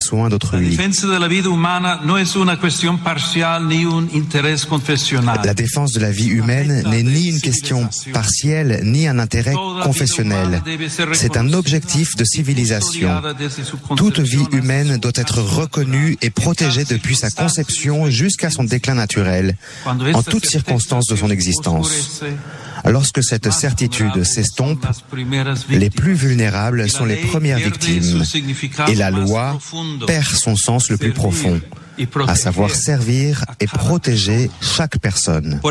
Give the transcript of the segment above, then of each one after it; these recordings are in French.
soin d'autrui. La défense de la vie humaine n'est ni une question partielle, ni un intérêt confessionnel. C'est un objectif de civilisation. Toute vie humaine doit être reconnue et protégée depuis sa conception jusqu'à son déclin naturel, en toutes circonstances de son existence. Lorsque cette certitude s'estompe, les plus vulnérables sont les premières victimes et la loi perd son sens le plus profond, à savoir servir et protéger chaque personne.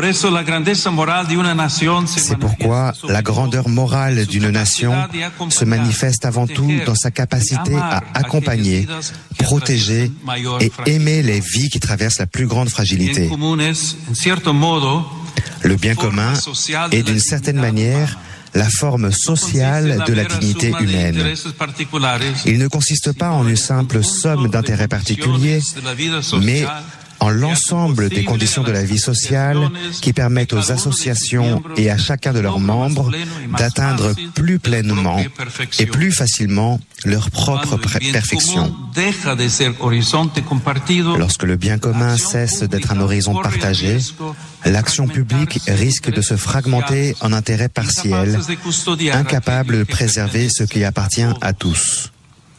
C'est pourquoi la grandeur morale d'une nation se manifeste avant tout dans sa capacité à accompagner, protéger et aimer les vies qui traversent la plus grande fragilité. Le bien commun est d'une certaine manière la forme sociale de la dignité humaine. Il ne consiste pas en une simple somme d'intérêts particuliers, mais en l'ensemble des conditions de la vie sociale qui permettent aux associations et à chacun de leurs membres d'atteindre plus pleinement et plus facilement leur propre perfection. Lorsque le bien commun cesse d'être un horizon partagé, l'action publique risque de se fragmenter en intérêts partiels, incapable de préserver ce qui appartient à tous.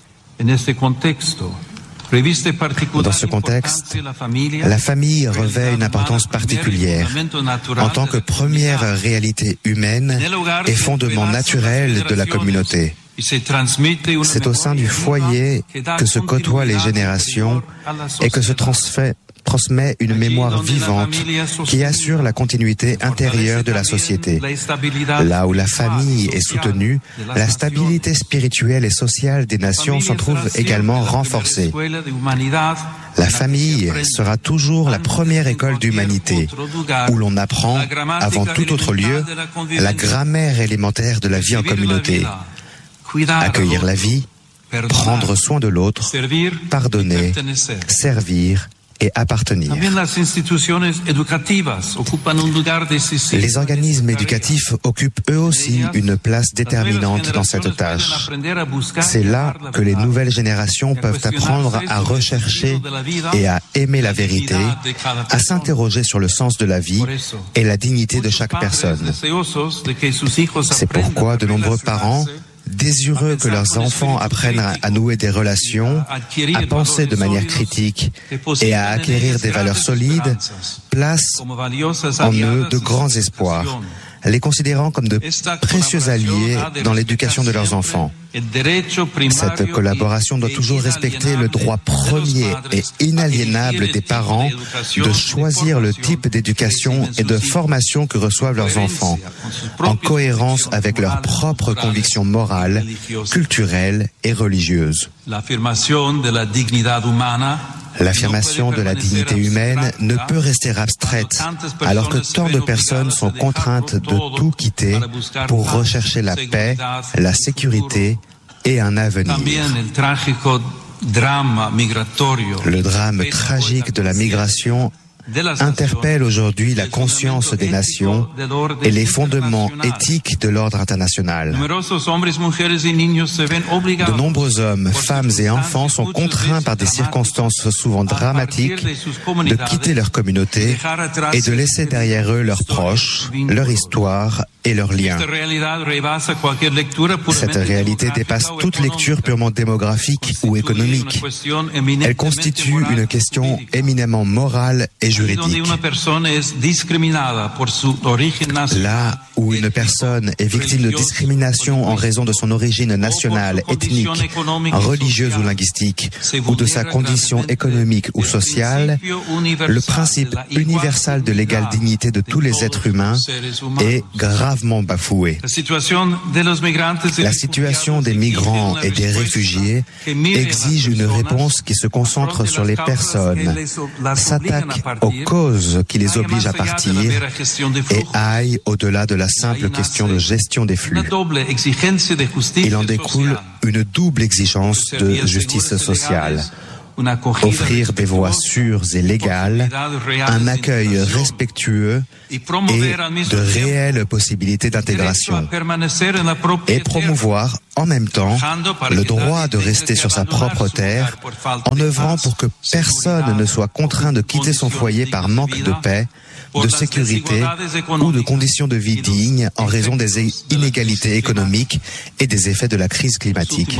Dans ce contexte, la famille revêt une importance particulière en tant que première réalité humaine et fondement naturel de la communauté. C'est au sein du foyer que se côtoient les générations et que se transmet une mémoire vivante qui assure la continuité intérieure de la société. Là où la famille est soutenue, la stabilité spirituelle et sociale des nations s'en trouve également renforcée. La famille sera toujours la première école d'humanité, où l'on apprend, avant tout autre lieu, la grammaire élémentaire de la vie en communauté. Accueillir la vie, prendre soin de l'autre, pardonner, servir et appartenir. Les organismes éducatifs occupent eux aussi une place déterminante dans cette tâche. C'est là que les nouvelles générations peuvent apprendre à rechercher et à aimer la vérité, à s'interroger sur le sens de la vie et la dignité de chaque personne. C'est pourquoi de nombreux parents, désireux que leurs enfants apprennent à nouer des relations, à penser de manière critique et à acquérir des valeurs solides, placent en eux de grands espoirs, les considérant comme de précieux alliés dans l'éducation de leurs enfants. Cette collaboration doit toujours respecter le droit premier et inaliénable des parents de choisir le type d'éducation et de formation que reçoivent leurs enfants, en cohérence avec leurs propres convictions morales, culturelles et religieuses. L'affirmation de la dignité humaine ne peut rester abstraite, alors que tant de personnes sont contraintes de tout quitter pour rechercher la paix, la sécurité et un avenir. Le drame tragique de la migration interpelle aujourd'hui la conscience des nations et les fondements éthiques de l'ordre international. De nombreux hommes, femmes et enfants sont contraints par des circonstances souvent dramatiques de quitter leur communauté et de laisser derrière eux leurs proches, leur histoire et leurs liens. Cette réalité dépasse toute lecture purement démographique ou économique. Elle constitue une question éminemment morale et juridique. Là où une personne est victime de discrimination en raison de son origine nationale, ethnique, religieuse ou linguistique, ou de sa condition économique ou sociale, le principe universel de l'égale dignité de tous les êtres humains est gravement bafoué. La situation des migrants et des réfugiés exige une réponse qui se concentre sur les personnes, s'attaque aux causes qui les obligent à partir et aille au-delà de la simple question de gestion des flux. Il en découle une double exigence de justice sociale. offrir des voies sûres et légales, un accueil respectueux et de réelles possibilités d'intégration, et promouvoir en même temps le droit de rester sur sa propre terre en œuvrant pour que personne ne soit contraint de quitter son foyer par manque de paix, de sécurité ou de conditions de vie dignes en raison des inégalités économiques et des effets de la crise climatique.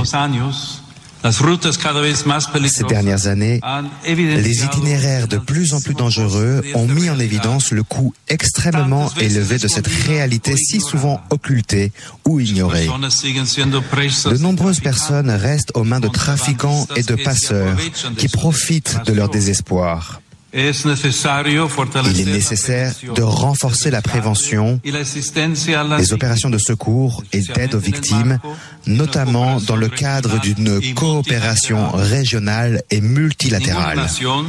Ces dernières années, les itinéraires de plus en plus dangereux ont mis en évidence le coût extrêmement élevé de cette réalité si souvent occultée ou ignorée. De nombreuses personnes restent aux mains de trafiquants et de passeurs qui profitent de leur désespoir. Il est nécessaire de renforcer la prévention, les opérations de secours et d'aide aux victimes, notamment dans le cadre d'une coopération régionale et multilatérale.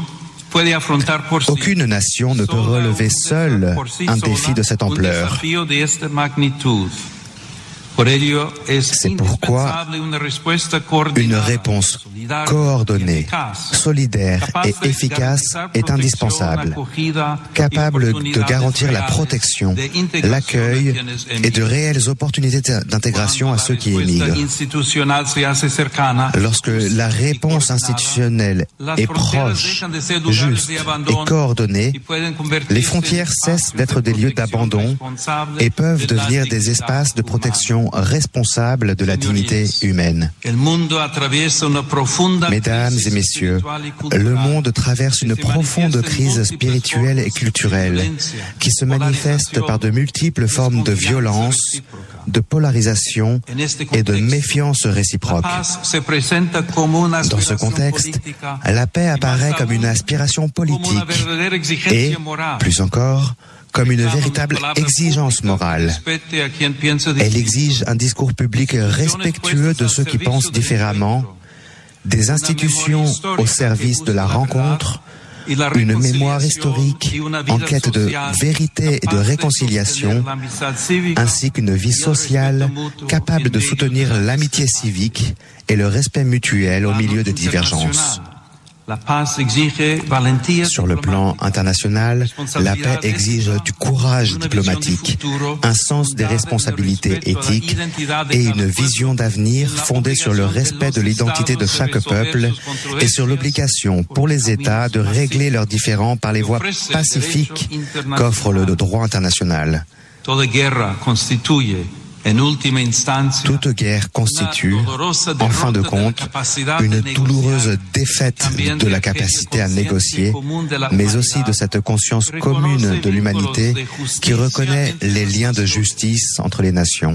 Aucune nation ne peut relever seule un défi de cette ampleur. C'est pourquoi une réponse coordonnée, solidaire et efficace est indispensable, capable de garantir la protection, l'accueil et de réelles opportunités d'intégration à ceux qui émigrent. Lorsque la réponse institutionnelle est proche, juste et coordonnée, les frontières cessent d'être des lieux d'abandon et peuvent devenir des espaces de protection responsables de la dignité humaine. Mesdames et messieurs, le monde traverse une profonde crise spirituelle et culturelle qui se manifeste par de multiples formes de violence, de polarisation et de méfiance réciproque. Dans ce contexte, la paix apparaît comme une aspiration politique et, plus encore, comme une véritable exigence morale. Elle exige un discours public respectueux de ceux qui pensent différemment, des institutions au service de la rencontre, une mémoire historique en quête de vérité et de réconciliation, ainsi qu'une vie sociale capable de soutenir l'amitié civique et le respect mutuel au milieu des divergences. Sur le plan international, la paix exige du courage diplomatique, un sens des responsabilités éthiques et une vision d'avenir fondée sur le respect de l'identité de chaque peuple et sur l'obligation pour les États de régler leurs différends par les voies pacifiques qu'offre le droit international. Toute guerre constitue, en fin de compte, une douloureuse défaite de la capacité à négocier, mais aussi de cette conscience commune de l'humanité qui reconnaît les liens de justice entre les nations.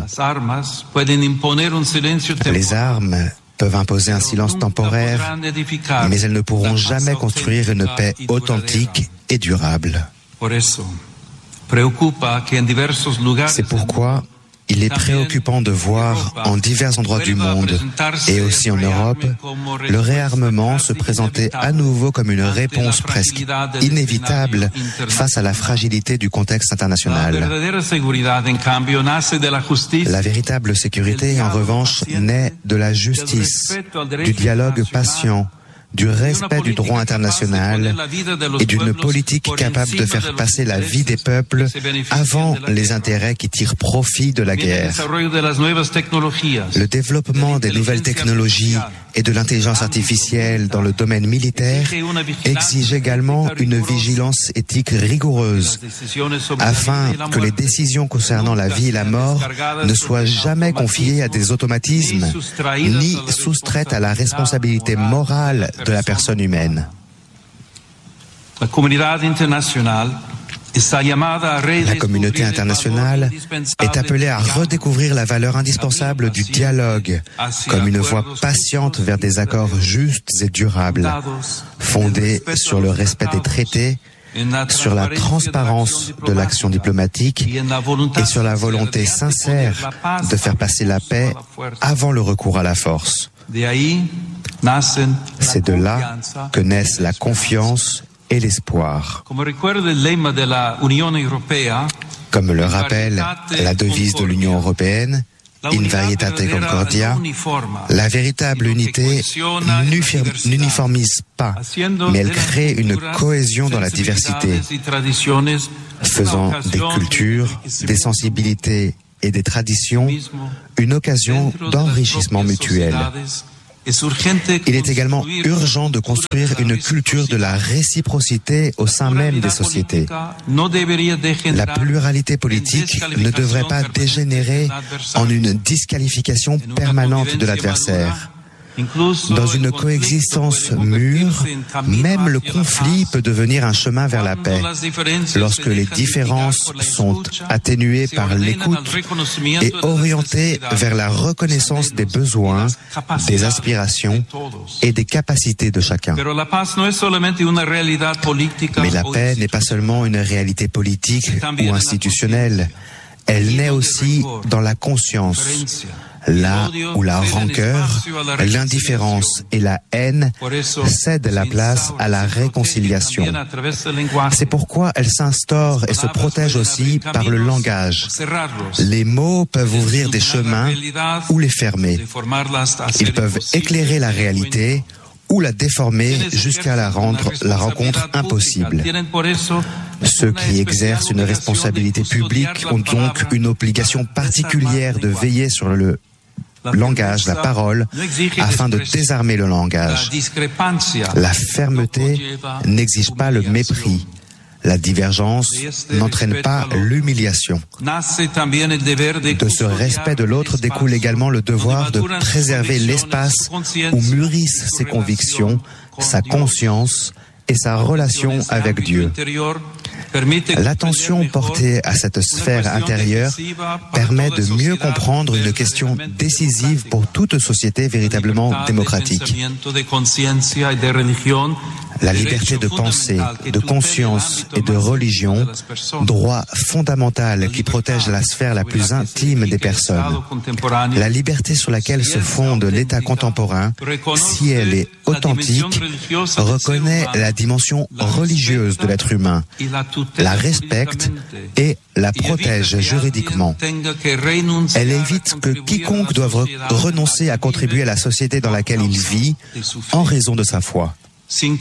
Les armes peuvent imposer un silence temporaire, mais elles ne pourront jamais construire une paix authentique et durable. C'est pourquoi il est préoccupant de voir en divers endroits du monde, et aussi en Europe, le réarmement se présenter à nouveau comme une réponse presque inévitable face à la fragilité du contexte international. La véritable sécurité, en revanche, naît de la justice, du dialogue patient, du respect du droit international et d'une politique capable de faire passer la vie des peuples avant les intérêts qui tirent profit de la guerre. Le développement des nouvelles technologies et de l'intelligence artificielle dans le domaine militaire exige également une vigilance éthique rigoureuse afin que les décisions concernant la vie et la mort ne soient jamais confiées à des automatismes ni soustraites à la responsabilité morale de la personne humaine. La communauté internationale est appelée à redécouvrir la valeur indispensable du dialogue comme une voie patiente vers des accords justes et durables, fondés sur le respect des traités, sur la transparence de l'action diplomatique et sur la volonté sincère de faire passer la paix avant le recours à la force. C'est de là que naissent la confiance et l'espoir. Comme le rappelle la devise de l'Union européenne, in varietate concordia, la véritable unité n'uniformise pas, mais elle crée une cohésion dans la diversité, faisant des cultures, des sensibilités et des traditions une occasion d'enrichissement mutuel. Il est également urgent de construire une culture de la réciprocité au sein même des sociétés. La pluralité politique ne devrait pas dégénérer en une disqualification permanente de l'adversaire. Dans une coexistence mûre, même le conflit peut devenir un chemin vers la paix. Lorsque les différences sont atténuées par l'écoute et orientées vers la reconnaissance des besoins, des aspirations et des capacités de chacun. Mais la paix n'est pas seulement une réalité politique ou institutionnelle, elle naît aussi dans la conscience. Là où la rancœur, l'indifférence et la haine cèdent la place à la réconciliation. C'est pourquoi elle s'instaure et se protège aussi par le langage. Les mots peuvent ouvrir des chemins ou les fermer. Ils peuvent éclairer la réalité ou la déformer jusqu'à la rencontre impossible. Ceux qui exercent une responsabilité publique ont donc une obligation particulière de veiller sur le langage, la parole, afin de désarmer le langage. La fermeté n'exige pas le mépris. La divergence n'entraîne pas l'humiliation. De ce respect de l'autre découle également le devoir de préserver l'espace où mûrissent ses convictions, sa conscience et sa relation avec Dieu. L'attention portée à cette sphère intérieure permet de mieux comprendre une question décisive pour toute société véritablement démocratique. La liberté de pensée, de conscience et de religion, droit fondamental qui protège la sphère la plus intime des personnes. La liberté sur laquelle se fonde l'État contemporain, si elle est authentique, reconnaît la dimension religieuse de l'être humain, la respecte et la protège juridiquement. Elle évite que quiconque doive renoncer à contribuer à la société dans laquelle il vit en raison de sa foi. Sans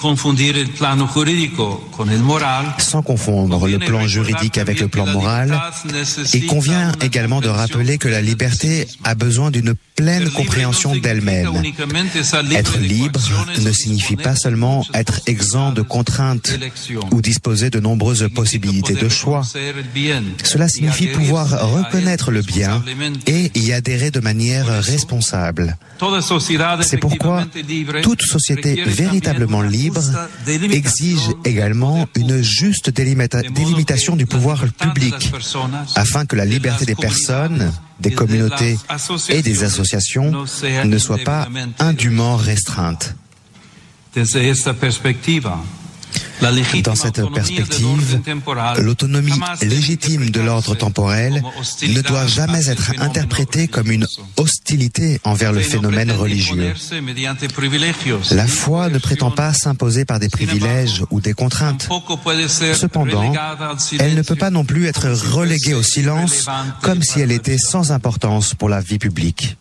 confondre le plan juridique avec le plan moral, il convient également de rappeler que la liberté a besoin d'une pleine compréhension d'elle-même. Être libre ne signifie pas seulement être exempt de contraintes ou disposer de nombreuses possibilités de choix. Cela signifie pouvoir reconnaître le bien et y adhérer de manière responsable. C'est pourquoi toute société véritablement libre exige également une juste délimitation du pouvoir public, afin que la liberté des personnes, des communautés et des associations ne soit pas indûment restreinte. Dans cette perspective, l'autonomie légitime de l'ordre temporel ne doit jamais être interprétée comme une hostilité envers le phénomène religieux. La foi ne prétend pas s'imposer par des privilèges ou des contraintes. Cependant, elle ne peut pas non plus être reléguée au silence comme si elle était sans importance pour la vie publique.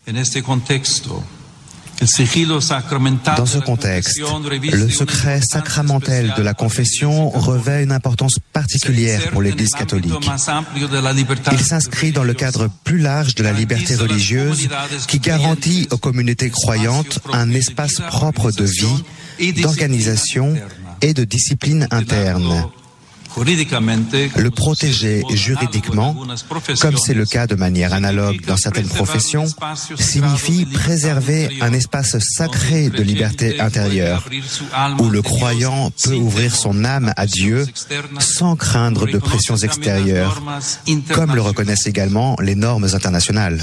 Dans ce contexte, le secret sacramentel de la confession revêt une importance particulière pour l'Église catholique. Il s'inscrit dans le cadre plus large de la liberté religieuse qui garantit aux communautés croyantes un espace propre de vie, d'organisation et de discipline interne. Le protéger juridiquement, comme c'est le cas de manière analogue dans certaines professions, signifie préserver un espace sacré de liberté intérieure, où le croyant peut ouvrir son âme à Dieu sans craindre de pressions extérieures, comme le reconnaissent également les normes internationales.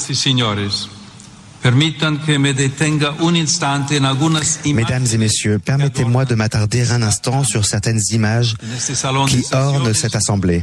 Mesdames et messieurs, permettez-moi de m'attarder un instant sur certaines images qui ornent cette assemblée.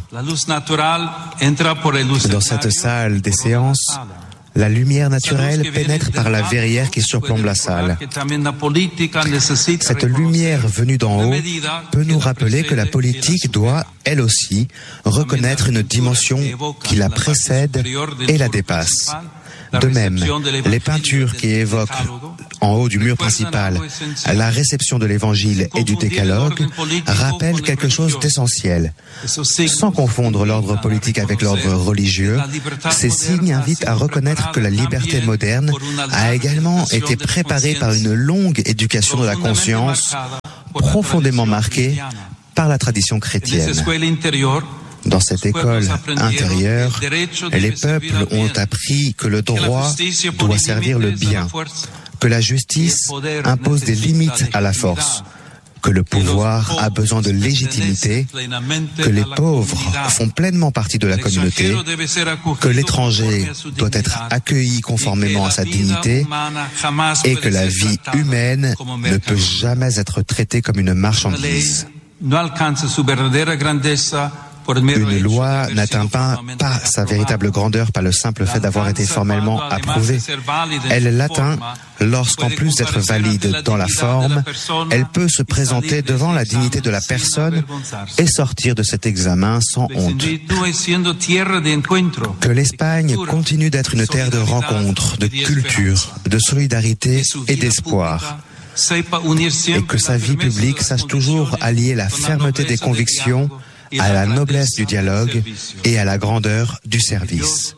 Dans cette salle des séances, la lumière naturelle pénètre par la verrière qui surplombe la salle. Cette lumière venue d'en haut peut nous rappeler que la politique doit, elle aussi, reconnaître une dimension qui la précède et la dépasse. De même, les peintures qui évoquent en haut du mur principal la réception de l'évangile et du décalogue rappellent quelque chose d'essentiel. Sans confondre l'ordre politique avec l'ordre religieux, ces signes invitent à reconnaître que la liberté moderne a également été préparée par une longue éducation de la conscience profondément marquée par la tradition chrétienne. Dans cette école intérieure, les peuples ont appris que le droit doit servir le bien, que la justice impose des limites à la force, que le pouvoir a besoin de légitimité, que les pauvres font pleinement partie de la communauté, que l'étranger doit être accueilli conformément à sa dignité et que la vie humaine ne peut jamais être traitée comme une marchandise. Une loi n'atteint pas sa véritable grandeur par le simple fait d'avoir été formellement approuvée. Elle l'atteint lorsqu'en plus d'être valide dans la forme, elle peut se présenter devant la dignité de la personne et sortir de cet examen sans honte. Que l'Espagne continue d'être une terre de rencontre, de culture, de solidarité et d'espoir. Et que sa vie publique sache toujours allier la fermeté des convictions à la noblesse du dialogue et à la grandeur du service.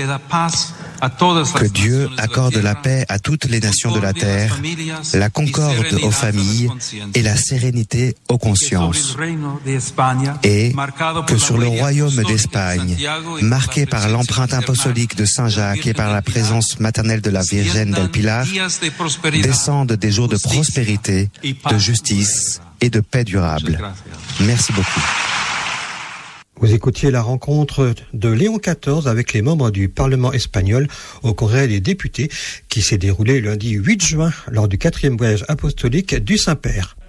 Que Dieu accorde la paix à toutes les nations de la terre, la concorde aux familles et la sérénité aux consciences. Et que sur le royaume d'Espagne, marqué par l'empreinte apostolique de Saint Jacques et par la présence maternelle de la Virgen del Pilar, descendent des jours de prospérité, de justice et de paix durable. Merci beaucoup. Vous écoutiez la rencontre de Léon XIV avec les membres du Parlement espagnol au Congrès des députés qui s'est déroulé lundi 8 juin lors du 4e voyage apostolique du Saint-Père.